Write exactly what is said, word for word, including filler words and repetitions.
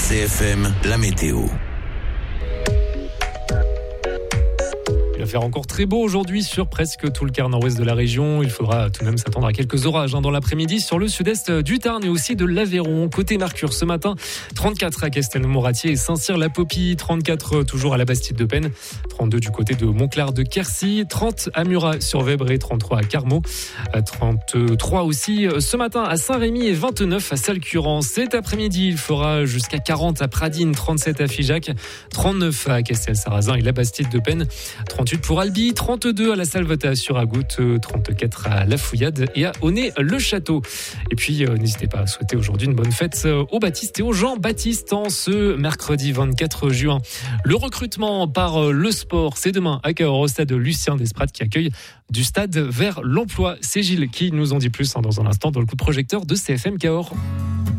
C F M, la météo. Il va faire encore très beau aujourd'hui sur presque tout le quart nord-ouest de la région. Il faudra tout de même s'attendre à quelques orages hein, dans l'après-midi sur le sud-est du Tarn et aussi de l'Aveyron. Côté Mercure ce matin, trente-quatre à Castelnau-Moratier et Saint-Cyr-la-Popie, trente-quatre toujours à la Bastide-de-Penne, trente-deux du côté de Montclar de Quercy, trente à Murat-sur-Vèbre et trente-trois à Carmaux, trente-trois aussi ce matin à Saint-Rémy et vingt-neuf à Salcurans. Cet après-midi, il fera jusqu'à quarante à Pradines, trente-sept à Figeac, trente-neuf à Castel-Sarrazin et la Bastide-de-Penne, trente-huit pour Albi, trente-deux à la Salvetat sur Agout, trente-quatre à La Fouillade et à Aunay-le-Château. Et puis, euh, n'hésitez pas à souhaiter aujourd'hui une bonne fête aux Baptistes et aux Jean-Baptiste en ce mercredi vingt-quatre juin. Le recrutement par le sport, c'est demain à Cahors au stade Lucien Desprades qui accueille du stade vers l'emploi. C'est Gilles qui nous en dit plus hein, dans un instant dans le coup de projecteur de C F M Cahors.